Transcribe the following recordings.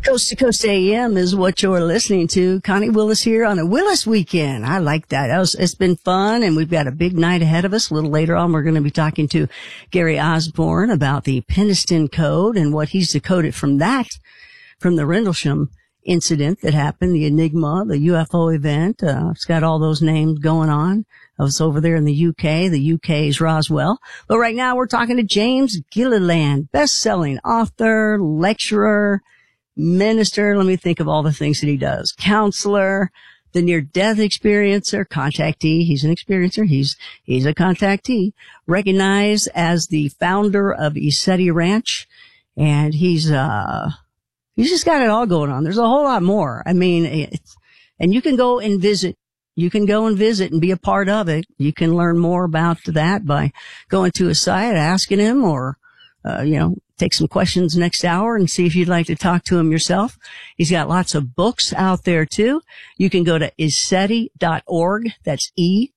Coast to Coast AM is what you're listening to. Connie Willis here on a Willis weekend. I like that. It's been fun, and we've got a big night ahead of us. A little later on, we're going to be talking to Gary Osborne about the Penniston Code and what he's decoded from the Rendlesham incident that happened, the Enigma, the UFO event. It's got all those names going on. I was over there in the UK. The UK's Roswell. But right now, we're talking to James Gilliland, best-selling author, lecturer, minister, let me think of all the things that he does. Counselor, the near-death experiencer, contactee. He's an experiencer. He's a contactee. Recognized as the founder of ECETI Ranch. And he's just got it all going on. There's a whole lot more. I mean, and you can go and visit. You can go and visit and be a part of it. You can learn more about that by going to his site, asking him, or, take some questions next hour and see if you'd like to talk to him yourself. He's got lots of books out there too. You can go to ECETI.org. That's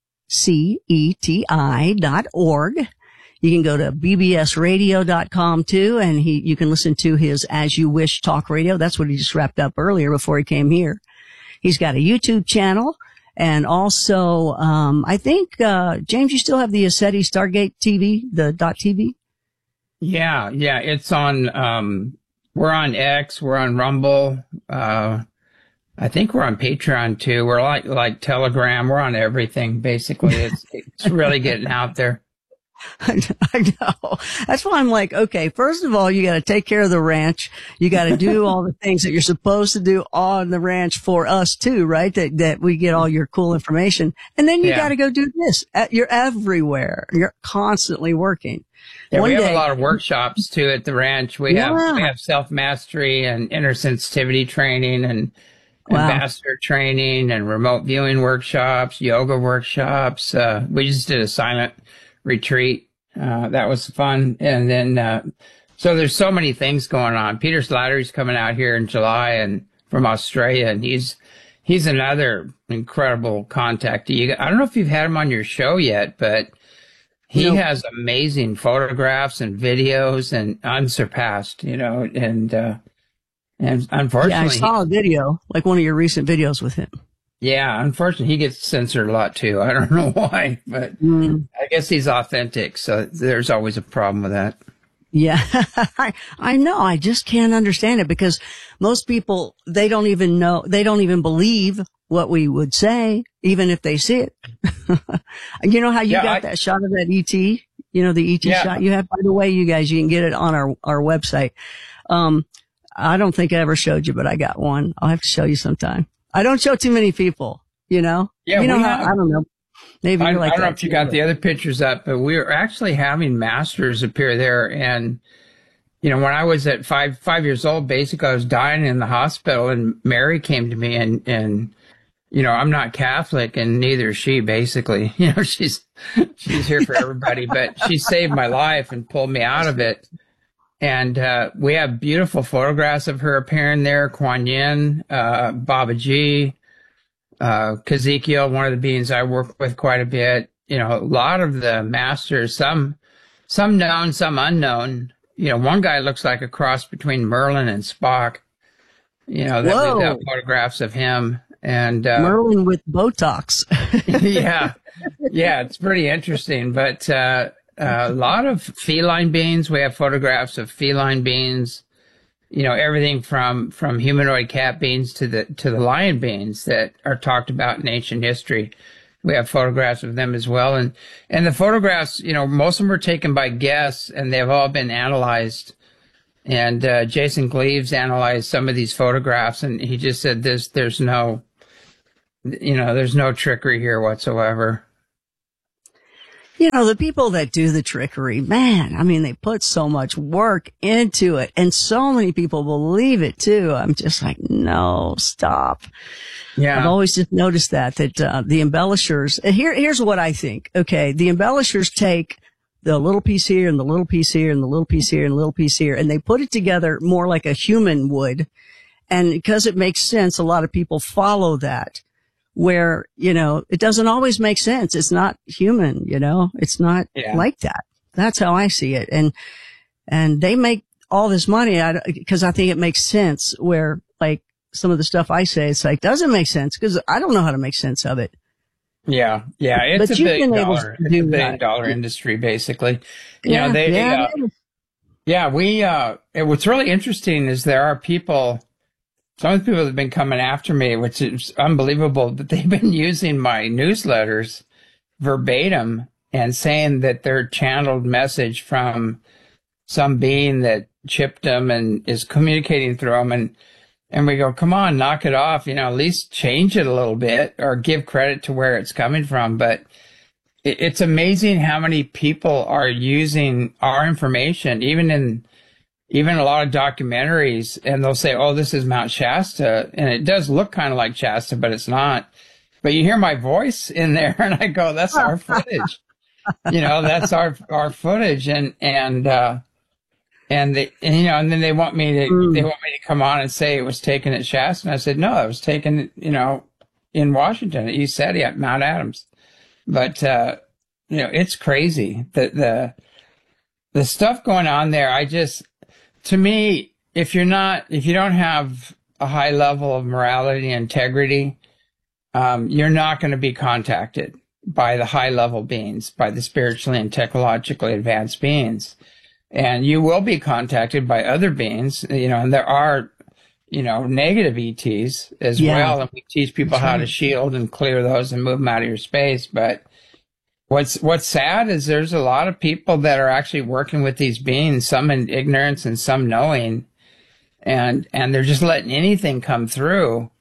ECETI.org. You can go to bbsradio.com too, and you can listen to his As You Wish talk radio. That's what he just wrapped up earlier before he came here. He's got a YouTube channel, and also, I think, James, you still have the ECETI Stargate TV, the .tv? Yeah, it's on, we're on X, we're on Rumble, I think we're on Patreon too. We're like Telegram, we're on everything, basically. It's really getting out there. I know. That's why I'm like, okay, first of all, you got to take care of the ranch. You got to do all the things that you're supposed to do on the ranch for us too, right? That we get all your cool information. And then you got to go do this. You're everywhere. You're constantly working. Yeah, we have a lot of workshops too at the ranch. We have self-mastery and inner sensitivity training and ambassador training and remote viewing workshops, yoga workshops. We just did a silent retreat. That was fun. And then, so there's so many things going on. Peter Slattery's coming out here in July and from Australia, and he's another incredible contactee. I don't know if you've had him on your show yet, but he has amazing photographs and videos and unsurpassed, and unfortunately. Yeah, I saw a video, like one of your recent videos with him. Yeah, unfortunately, he gets censored a lot too. I don't know why, but I guess he's authentic, so there's always a problem with that. Yeah, I know. I just can't understand it because most people, they don't even believe what we would say, even if they see it. You know how you got that shot of that ET? The ET shot you have? By the way, you guys, you can get it on our website. I don't think I ever showed you, but I got one. I'll have to show you sometime. I don't show too many people, Yeah, I don't know. Maybe I you're like don't know if you got the other pictures up, but we were actually having masters appear there. And, when I was at five years old, basically I was dying in the hospital, and Mary came to me and I'm not Catholic and neither is she, basically. She's here for everybody, but she saved my life and pulled me out of it. And we have beautiful photographs of her appearing there. Kuan Yin, Baba Ji, Kazekiel, one of the beings I work with quite a bit. A lot of the masters, some known, some unknown. One guy looks like a cross between Merlin and Spock. We've got photographs of him. And Merlin with Botox. Yeah, it's pretty interesting. But a lot of feline beings. We have photographs of feline beings. Everything from humanoid cat beings to the lion beings that are talked about in ancient history. We have photographs of them as well. And the photographs, most of them were taken by guests, and they've all been analyzed. And Jason Gleaves analyzed some of these photographs, and he just said there's no trickery here whatsoever. The people that do the trickery, man, I mean, they put so much work into it, and so many people believe it too. I'm just like, no, stop. Yeah. I've always just noticed that the embellishers, here's what I think. Okay. The embellishers take the little piece here and the little piece here and the little piece here and the little piece here, and they put it together more like a human would. And because it makes sense, a lot of people follow that. Where, it doesn't always make sense. It's not human, it's not like that. That's how I see it. And they make all this money because I think it makes sense where like some of the stuff I say, it's like, doesn't make sense because I don't know how to make sense of it. Yeah. It's but a billion dollar, it's a billion dollar industry, basically. What's really interesting is there are people, some of the people that have been coming after me, which is unbelievable, that they've been using my newsletters verbatim and saying that they're channeled message from some being that chipped them and is communicating through them. And we go, come on, knock it off, at least change it a little bit or give credit to where it's coming from. But it's amazing how many people are using our information, even a lot of documentaries, and they'll say, oh, this is Mount Shasta. And it does look kind of like Shasta, but it's not. But you hear my voice in there and I go, that's our footage. That's our footage. And then they want me to come on and say it was taken at Shasta. And I said, no, it was taken, in Washington at East City at Mount Adams. But, it's crazy the stuff going on there. To me, if you don't have a high level of morality and integrity, you're not going to be contacted by the high level beings, by the spiritually and technologically advanced beings. And you will be contacted by other beings, and there are, negative ETs as well. And we teach people how to shield and clear those and move them out of your space. But what's sad is there's a lot of people that are actually working with these beings, some in ignorance and some knowing, and they're just letting anything come through.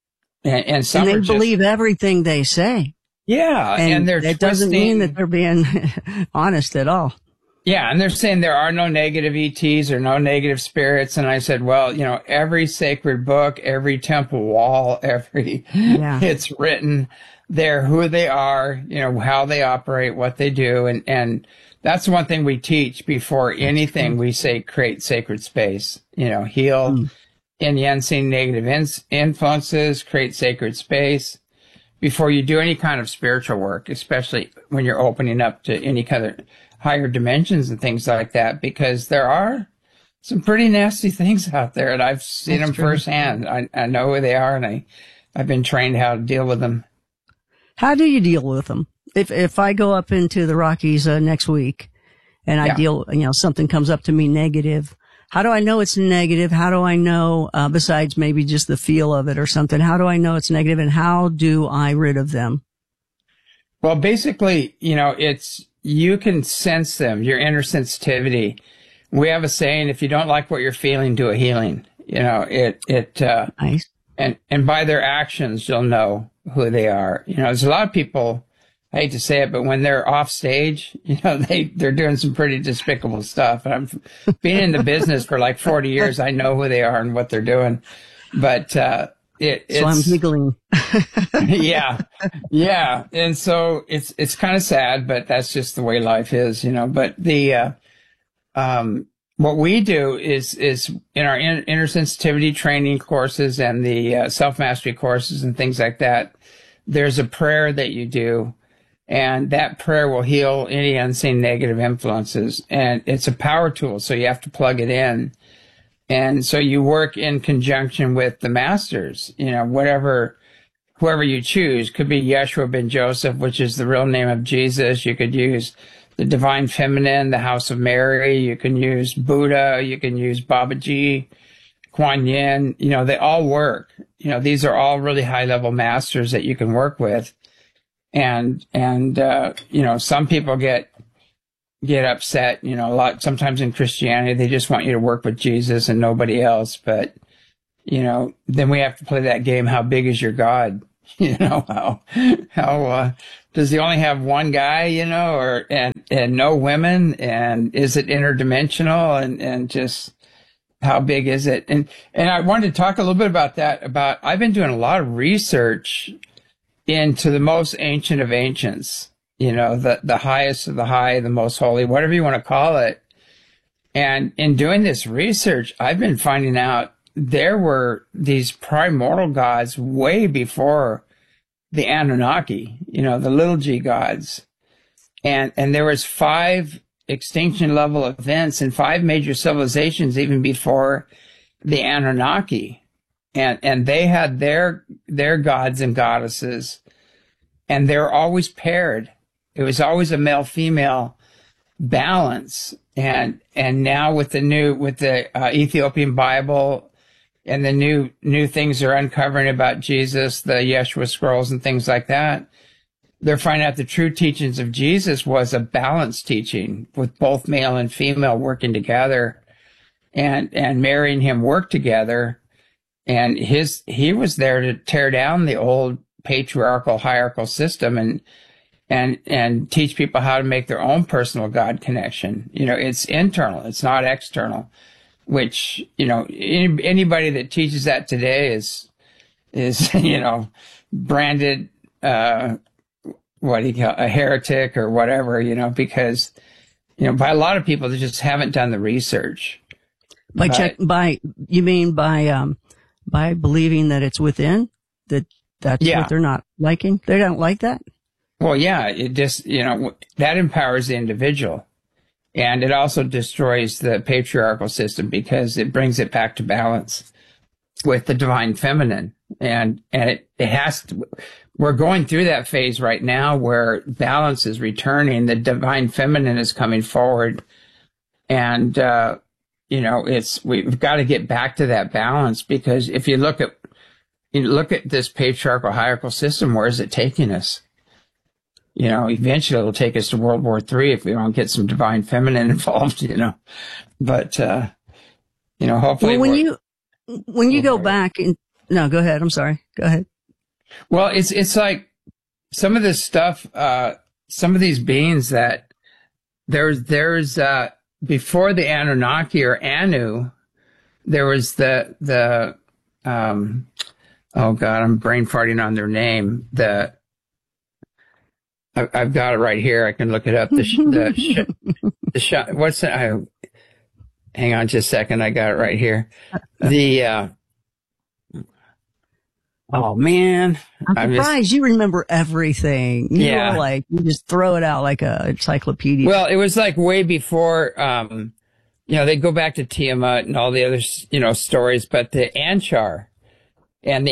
And some they believe everything they say. Yeah. And that doesn't mean that they're being honest at all. Yeah, and they're saying there are no negative ETs or no negative spirits. And I said, well, every sacred book, every temple wall, it's written there who they are, how they operate, what they do. And that's one thing we teach before anything. We say create sacred space, heal any unseen negative influences, create sacred space before you do any kind of spiritual work, especially when you're opening up to any kind of higher dimensions and things like that, because there are some pretty nasty things out there, and I've seen them firsthand. I know who they are, and I've been trained how to deal with them. How do you deal with them? If I go up into the Rockies next week and I deal, something comes up to me negative, how do I know it's negative? How do I know, besides maybe just the feel of it or something, how do I know it's negative, and how do I rid of them? Well, basically, you can sense them, your inner sensitivity. We have a saying, if you don't like what you're feeling, do a healing. Nice. And by their actions, you'll know who they are. There's a lot of people, I hate to say it, but when they're off stage, they're doing some pretty despicable stuff. And I've been in the business for like 40 years. I know who they are and what they're doing. But, so I'm giggling. Yeah. And so it's kind of sad, but that's just the way life is, but what we do is in our inner sensitivity training courses and the self-mastery courses and things like that, there's a prayer that you do, and that prayer will heal any unseen negative influences. And it's a power tool, so you have to plug it in. And so you work in conjunction with the masters, whoever you choose. Could be Yeshua ben Joseph, which is the real name of Jesus. You could use the Divine Feminine, the House of Mary. You can use Buddha. You can use Babaji, Kuan Yin. They all work. These are all really high level masters that you can work with. And some people get upset, a lot. Sometimes in Christianity, they just want you to work with Jesus and nobody else. But, then we have to play that game. How big is your God? How does he only have one guy, and no women? And is it interdimensional? And just how big is it? And I wanted to talk a little bit about that, I've been doing a lot of research into the most ancient of ancients, the highest of the high, the most holy, whatever you want to call it. And in doing this research, I've been finding out there were these primordial gods way before the Anunnaki, the little g gods. And there was 5 extinction level events in 5 major civilizations even before the Anunnaki. And they had their gods and goddesses, and they're always paired. It was always a male-female balance. And now with the Ethiopian Bible and the new things they're uncovering about Jesus, the Yeshua scrolls and things like that, they're finding out the true teachings of Jesus was a balanced teaching with both male and female working together, and Mary and him worked together. And he was there to tear down the old patriarchal hierarchical system and teach people how to make their own personal God connection. It's internal. It's not external, which, anybody that teaches that today is, branded, what do you call a heretic or whatever, because, by a lot of people that just haven't done the research. By believing that it's within, that's what they're not liking. They don't like that. Well, yeah, it just, that empowers the individual, and it also destroys the patriarchal system because it brings it back to balance with the divine feminine. And it has to, we're going through that phase right now where balance is returning. The divine feminine is coming forward, and, we've got to get back to that balance, because if you look at this patriarchal hierarchical system, where is it taking us? Eventually it'll take us to World War III if we don't get some divine feminine involved, but, hopefully. Well, when you go back and, no, go ahead. I'm sorry. Go ahead. Well, it's like some of this stuff, some of these beings that there's, before the Anunnaki or Anu, there was oh God, I'm brain farting on their name. I've got it right here. I can look it up. What's that? Hang on just a second. I got it right here. Oh man. I'm surprised you remember everything. You just throw it out like a encyclopedia. Well, it was like way before, they go back to Tiamat and all the other, stories, but the Anshar and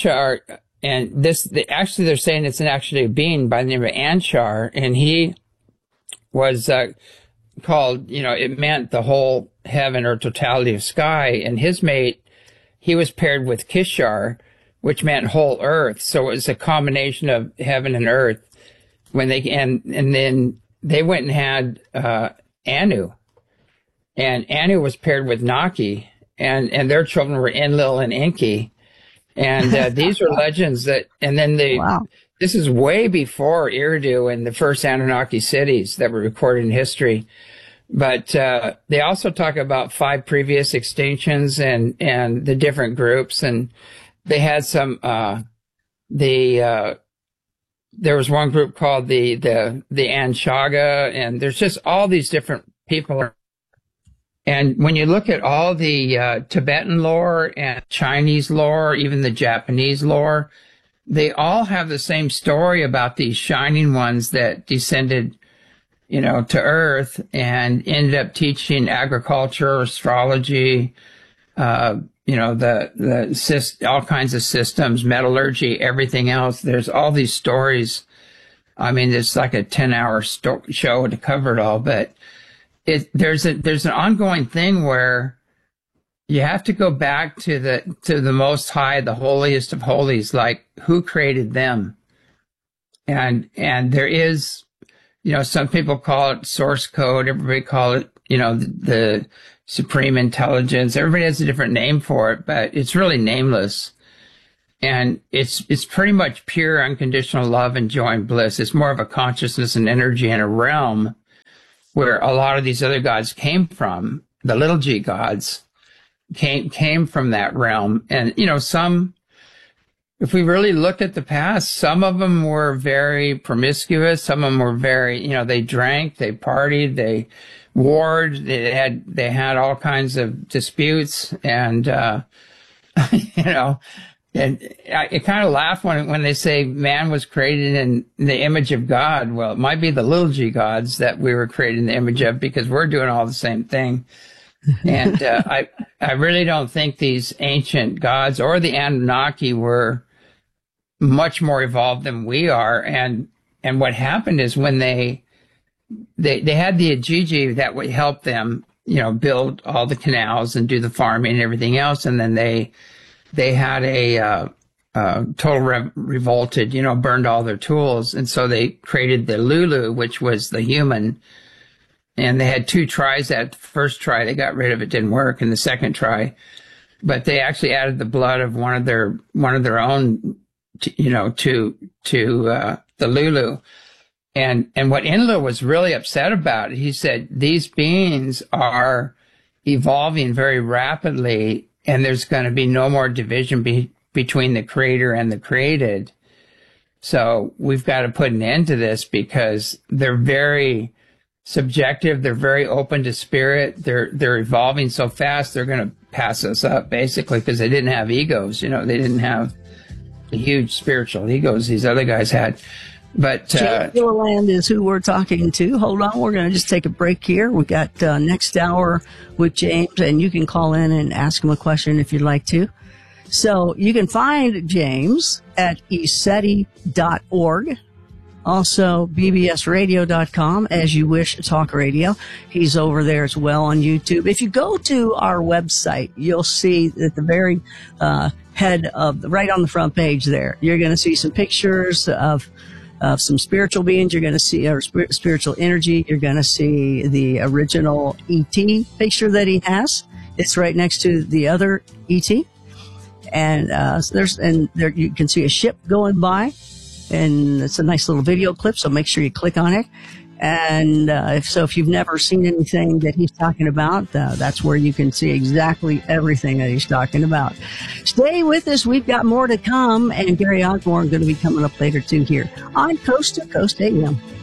actually they're saying it's actually a being by the name of Anshar, and he was, called, it meant the whole heaven or totality of sky, and his mate, he was paired with Kishar, which meant whole earth. So it was a combination of heaven and earth. And then they went and had, Anu, and Anu was paired with Naki, and their children were Enlil and Enki. And, these are legends this is way before Eridu and the first Anunnaki cities that were recorded in history. But, they also talk about 5 previous extinctions and the different groups, and they had some, there was one group called the Anshaga, and there's just all these different people. And when you look at all the, Tibetan lore and Chinese lore, even the Japanese lore, they all have the same story about these shining ones that descended, to Earth and ended up teaching agriculture, astrology, all kinds of systems, metallurgy, everything else. There's all these stories. I mean, it's like a 10-hour show to cover it all, but there's an ongoing thing where you have to go back to the Most High, the holiest of holies, like who created them. And there is, some people call it source code. Everybody call it, the supreme intelligence. Everybody has a different name for it, but it's really nameless. And it's pretty much pure unconditional love and joy and bliss. It's more of a consciousness and energy in a realm where a lot of these other gods came from. The little g gods came from that realm. And, some, if we really look at the past, some of them were very promiscuous. Some of them were very, they drank, they partied, they warred, they had all kinds of disputes. And, I kind of laugh when they say man was created in the image of God. Well, it might be the little g gods that we were created in the image of, because we're doing all the same thing. And I really don't think these ancient gods or the Anunnaki were much more evolved than we are. And what happened is when they had the Ajiji that would help them, build all the canals and do the farming and everything else, and then they had a total revolted, burned all their tools. And so they created the Lulu, which was the human. And they had 2 tries. That first try, they got rid of it, didn't work. And the second try, but they actually added the blood of one of their own, to the Lulu. And what Enlil was really upset about, he said, these beings are evolving very rapidly, and there's going to be no more division between the creator and the created. So we've got to put an end to this, because they're very subjective. They're very open to spirit. They're evolving so fast, they're going to pass us up, basically, because they didn't have egos. They didn't have the huge spiritual egos these other guys had. But James Gilliland is who we're talking to. Hold on, we're going to just take a break here. We got next hour with James, and you can call in and ask him a question if you'd like to. So you can find James at ECETI.org. Also, bbsradio.com, as you wish, talk radio. He's over there as well on YouTube. If you go to our website, you'll see at the very head of right on the front page there, you're going to see some pictures of some spiritual beings. You're going to see our spiritual energy. You're going to see the original ET picture that he has. It's right next to the other ET. And there you can see a ship going by. And it's a nice little video clip, so make sure you click on it. And if you've never seen anything that he's talking about, that's where you can see exactly everything that he's talking about. Stay with us. We've got more to come. And Gary Osborne going to be coming up later, too, here on Coast to Coast AM.